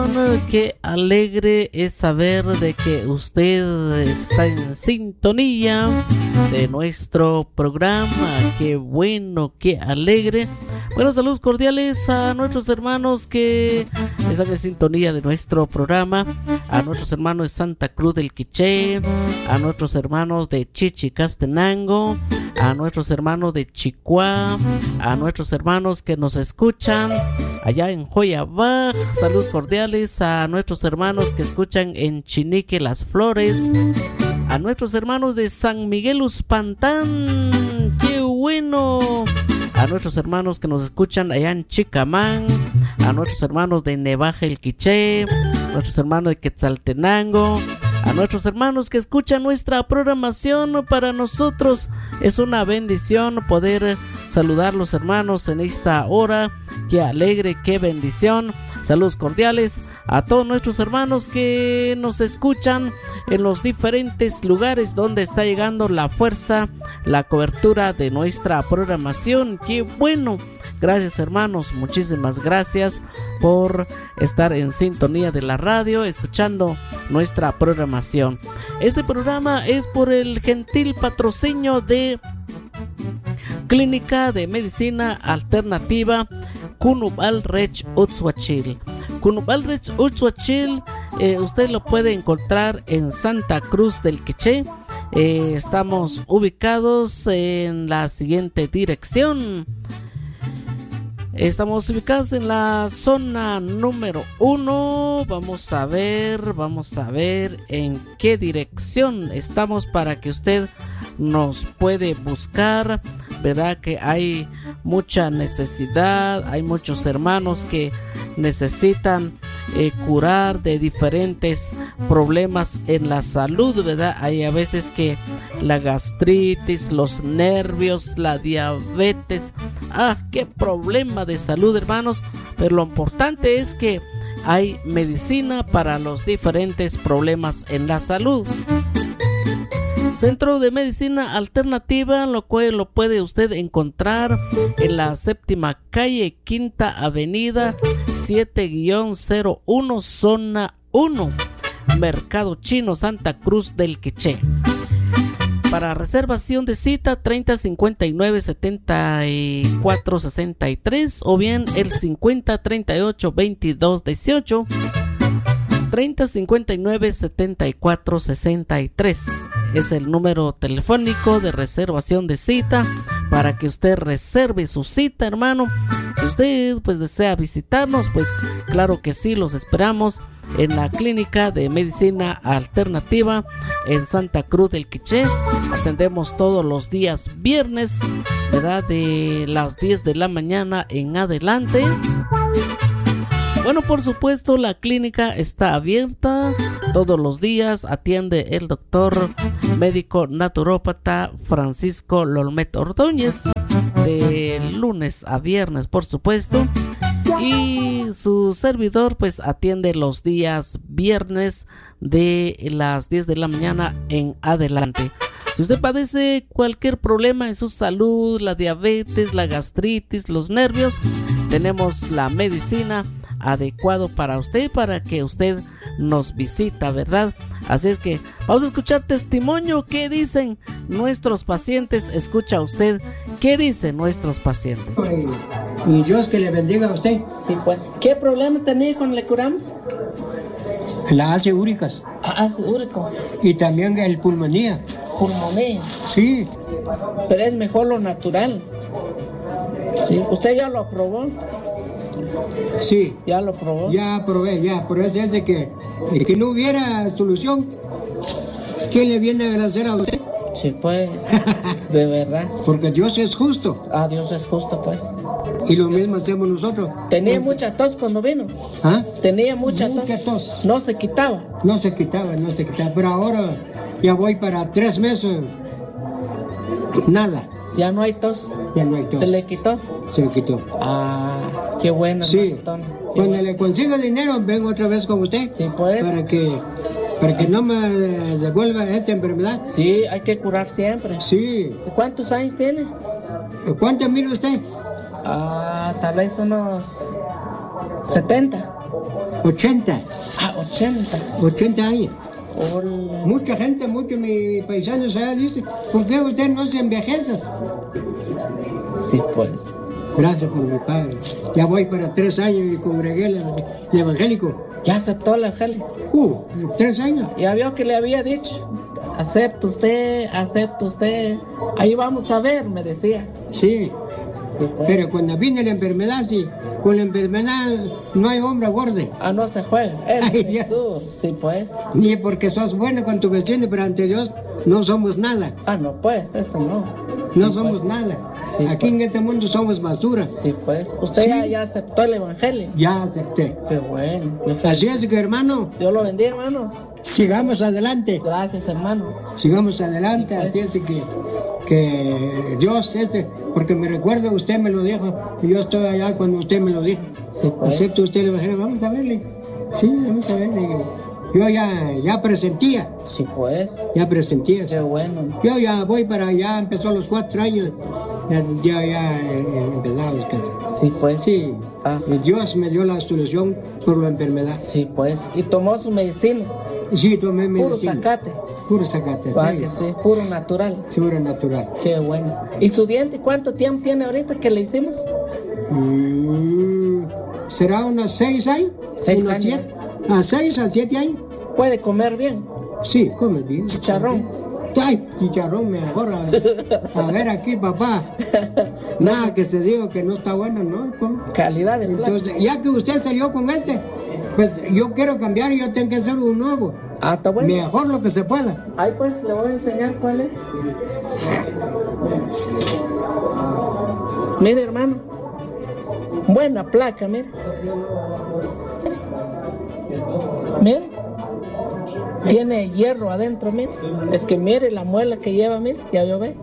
Qué alegre es saber de que usted está en sintonía de nuestro programa. Qué bueno, qué alegre. Bueno, saludos cordiales a nuestros hermanos que están en sintonía de nuestro programa, a nuestros hermanos de Santa Cruz del Quiché, a nuestros hermanos de Chichicastenango, a nuestros hermanos de Chicuá, a nuestros hermanos que nos escuchan allá en Joyabaj. Saludos cordiales a nuestros hermanos que escuchan en Chinique Las Flores, a nuestros hermanos de San Miguel Uspantán. ¡Qué bueno! A nuestros hermanos que nos escuchan allá en Chicamán, a nuestros hermanos de Nevaje el Quiché, a nuestros hermanos de Quetzaltenango, a nuestros hermanos que escuchan nuestra programación. Para nosotros es una bendición poder saludar los hermanos en esta hora. Qué alegre, qué bendición. Saludos cordiales a todos nuestros hermanos que nos escuchan en los diferentes lugares donde está llegando la fuerza, la cobertura de nuestra programación. ¡Qué bueno! Gracias, hermanos, muchísimas gracias por estar en sintonía de la radio, escuchando nuestra programación. Este programa es por el gentil patrocinio de Clínica de Medicina Alternativa Cunubal Rech Utzhuachil. Cunubal Rech Utzhuachil, usted lo puede encontrar en Santa Cruz del Quiché. Estamos ubicados en la siguiente dirección. Estamos ubicados en la zona número 1. Vamos a ver en qué dirección estamos para que usted nos puede buscar. Verdad que hay mucha necesidad, hay muchos hermanos que necesitan curar de diferentes problemas en la salud, ¿verdad? Hay a veces que la gastritis, los nervios, la diabetes, qué problema de salud, hermanos, pero lo importante es que hay medicina para los diferentes problemas en la salud. Centro de Medicina Alternativa, lo cual lo puede usted encontrar en la 7ª calle, 5ª avenida, 7-01, zona 1, Mercado Chino, Santa Cruz del Quiché. Para reservación de cita, 3059-7463 o bien el 5038-2218, 3059-7463. Es el número telefónico de reservación de cita para que usted reserve su cita, hermano. Si usted pues desea visitarnos, pues claro que sí, los esperamos en la Clínica de Medicina Alternativa en Santa Cruz del Quiché. Atendemos todos los días viernes, ¿verdad? De las 10 de la mañana en adelante. Bueno, por supuesto, la clínica está abierta todos los días. Atiende el doctor médico naturópata Francisco Lolmet Ordóñez, de lunes a viernes, por supuesto. Y su servidor pues atiende los días viernes de las 10 de la mañana en adelante. Si usted padece cualquier problema en su salud, la diabetes, la gastritis, los nervios, tenemos la medicina adecuado para usted, para que usted nos visita, ¿verdad? Así es que vamos a escuchar testimonio. ¿Qué dicen nuestros pacientes? Escucha usted, ¿qué dicen nuestros pacientes? Y Dios que le bendiga a usted. Sí, pues. ¿Qué problema tenía con le curamos? La ácido úricas. Ácido úrico. Y también el pulmonía. Pulmonía. Sí. Pero es mejor lo natural. Sí. ¿Usted ya lo probó? Sí. ¿Ya lo probó? Ya probé, ya. Pero es de que no hubiera solución, ¿quién le viene a agradecer a usted? Sí, pues, de verdad. Porque Dios es justo. Dios es justo, pues. Y lo mismo hacemos nosotros. ¿Tenía mucha tos cuando vino? Tenía mucha tos. No se quitaba. No se quitaba. Pero ahora ya voy para 3 meses. Nada. ¿Ya no hay tos? Ya no hay tos. ¿Se le quitó? Se le quitó. Qué bueno. Sí. Cuando le consiga dinero, vengo otra vez con usted. Sí, pues. Para que no me devuelva esta enfermedad. Sí, hay que curar siempre. Sí. ¿Cuántos años tiene? ¿Cuánto mide usted? Tal vez unos 70. 80. 80. Años. Mucha gente, muchos mis paisanos allá dicen, ¿por qué usted no se envejece? Sí, pues. Gracias por mi padre. Ya voy para 3 años y congregué el evangélico. ¿Ya aceptó el evangelio? 3 años. Ya vio que le había dicho, acepta usted. Ahí vamos a ver, me decía. Sí. Pues. Pero cuando viene la enfermedad, sí. Con la enfermedad no hay hombre gordo. No se juega. Sí, pues. Ni porque sos bueno con tu vecino, pero ante Dios no somos nada. No, pues, eso no. No somos nada. Sí, aquí pues. en este mundo somos basura. Sí, pues. ¿Usted ya aceptó el evangelio? Ya acepté. Qué bueno. Así es que, hermano. Dios lo bendiga, hermano. Sigamos adelante. Gracias, hermano. Sigamos adelante. Sí, pues. Así es que Dios, porque me recuerda, usted me lo dijo. Y yo estoy allá cuando usted me lo dijo. Sí, pues. Acepto usted el evangelio. Vamos a verle. Sí, vamos a verle. Yo ya presentía. Sí, pues. Ya presentía. Qué bueno. Yo ya voy para allá, empezó a los 4 años. Ya empezaba los cáncer. Sí, pues. Sí. Dios me dio la solución por la enfermedad. Sí, pues. ¿Y tomó su medicina? Sí, tomé medicina. Puro zacate. Sí. Que sí, puro natural. Puro natural. Qué bueno. ¿Y su diente cuánto tiempo tiene ahorita que le hicimos? ¿Será unos 6 años? 6 años. 7. A 6 a 7 años. ¿Puede comer bien? Sí, come bien. ¿Chicharrón? Ay, chicharrón mejor. A ver aquí, papá. Nada que se diga que no está bueno, ¿no? Calidad de plato. Entonces, ya que usted salió con pues yo quiero cambiar y yo tengo que hacer un nuevo. Está bueno. Mejor lo que se pueda. Ahí pues le voy a enseñar cuál es. Mire, hermano. Buena placa, mire. Mire. Tiene hierro adentro, mire. Es que mire la muela que lleva, mire. Ya yo ve.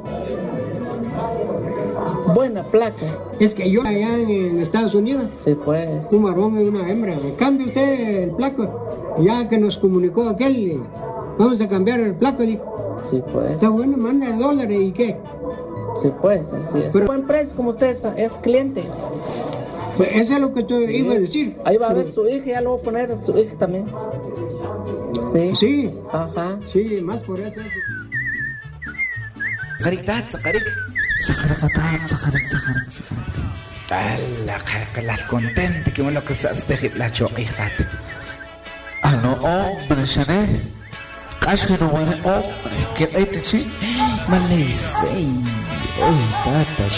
Buena placa. Es que yo allá en Estados Unidos. Sí, pues. Un varón y una hembra. Cambie usted el placo. Ya que nos comunicó aquel. Vamos a cambiar el placo, dijo. Sí, pues. Está bueno, manda el dólar y qué. Sí, pues, así es. Pero buen precio, como usted es cliente. Pues eso es lo que yo iba a decir. Ahí va a ver su hija, ya lo voy a poner a su hija también. Sí. Sí. Ajá. Sí, más por eso. Sakarik. Las contente que uno que se hace la choquita. No, hombre, Shané. Casi no muere, hombre. ¿Qué hay de chi? Malay, tata,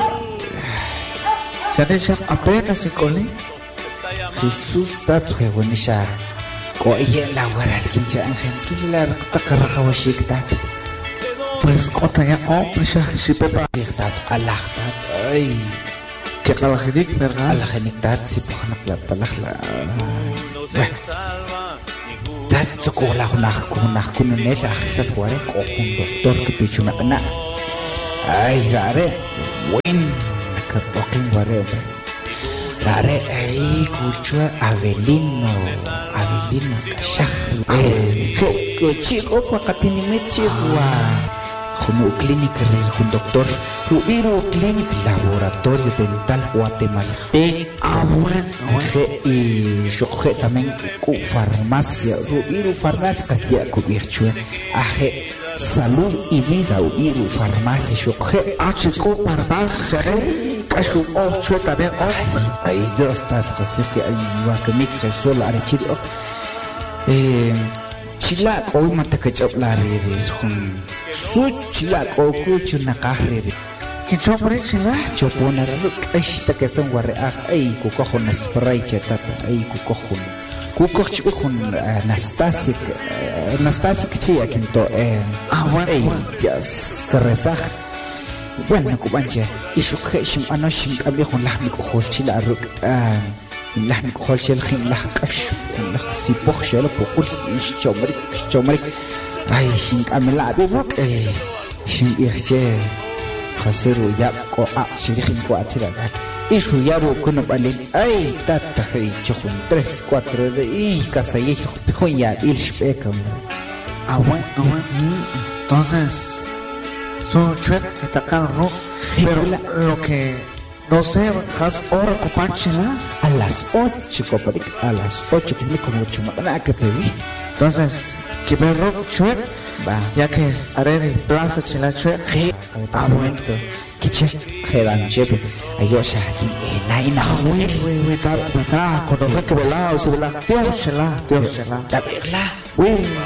Shané, apenas se colé. Jesús, tata, que buenisha. Oye, la guarda, ¿quién se hace? ¿Quién la recta washikta? Pues, cota ya, hombre, si pepa. Allah, ay. Que calajinik, ¿verdad? Allah, genictat, si pujan la palajla. Tanto con la con un esa, se fue con un doctor que pichó una. Ay, gare, buen, que poquín guare. Gare, ay, cultura Avelino, cachaj. Que chico, pacatini me chihuahua. Como clínica, un doctor, Rubiro Clinic Laboratorio Dental Guatemalteco. Bueno. Y yo también farmacia, Rubiro Farmacia, casi cubierto. Aje salud y vida, Rubiro Farmacia, yo chico, farmacia, casi un ocho también, Ay, Dios está, que hay una que me Jesús la arechir. Chilak o mata que chopla reres con su chilak o cucho na carrere. ¿Qué chopre chila? Chopona ruk esta que son guarre ay cucojo na spray chetata ay cucojo chico con Anastasia que chilla quinto bueno. Dios carrezaj. Bueno cubanche y su heshim anoshim cambio con la mico chila ruk لحن كحول شيل خين لح كش لح سيبوخ شيل بقول شومرك أي شينك أملا بيبوك أي شين يخشى خسروا يابكو شريخين كواتشلا إيشو يابو كنا بالين أي تاتخي تخون 3-4 y casayé con ya il specam. Bueno. Entonces, su chuet que está acá, ¿no? Pero lo que no sé, has hora copanchela. a las 8, compadre, a las 8, como mucho más que pedí. Entonces, que me rock chue, Va, ya que haré de plaza chila chue. bueno, kiche, hedan chepe, ayosha, naina, Güey, está, cuando fue que volado, se volaba, Dios, chela, ya verla. Güey.